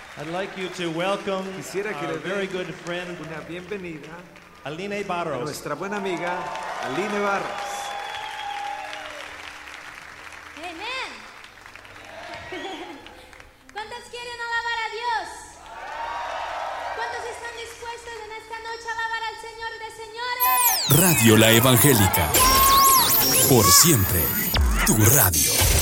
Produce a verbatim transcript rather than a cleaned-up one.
I'd like you to welcome Quisiera que our le very den good friend, una bienvenida Aline a Barros. nuestra buena amiga Aline Barros. Amén. ¿Cuántos quieren alabar a Dios? ¿Cuántos están dispuestos en esta noche a alabar al Señor de señores? Radio La Evangélica. Por siempre, tu radio.